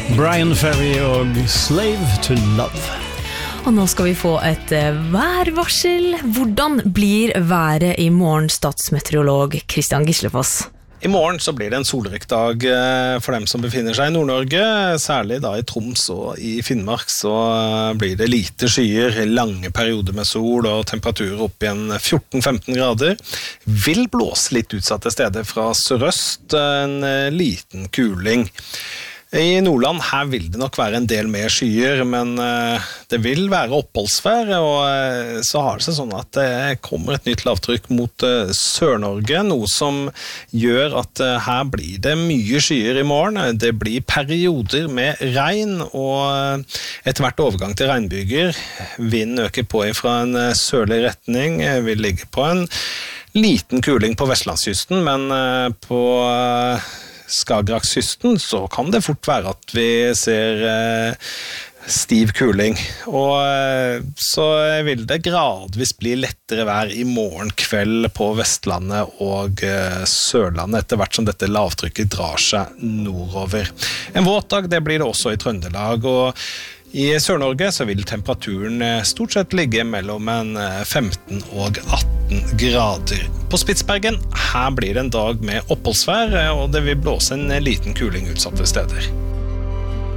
Brian Ferry og Slave to Love. Og nå skal vi få et værvarsel. Hvordan blir været i morgen, statsmeteorolog Kristian Gislefoss? I morgen så blir det en solrik dag for dem som befinner seg i Nord-Norge, særlig da i Troms og i Finnmark så blir det lite skyer, lange perioder med sol og temperaturer opp igjen 14-15 grader. Vil blåse litt utsatte steder fra sørøst, en liten kuling. I Nordland her vil det nok være en del mer skyer, men det vil være oppholdsvær, og så har det seg sånn at det kommer et nytt lavtrykk mot Sør-Norge, noe som gjør at her blir det mye skyer i morgen. Det blir perioder med regn, og etter hvert overgang til regnbyger. Vinden øker på fra en sørlig retning, vil ligge på en liten kuling på Vestlandskysten, men på Skagerrakskysten så kan det fort være at vi ser stiv kuling, og så vil det gradvis bli lettere vær i morgen kveld på Vestlandet og Sørlandet etter hvert som dette lavtrykket drar seg nordover. En våt dag det blir det også i Trøndelag, og i Sør-Norge så vil temperaturen stort sett ligge mellom 15 og 18 grader. På Spitsbergen, her blir det en dag med oppholdsvær, og det vil blåse en liten kuling utsatte steder.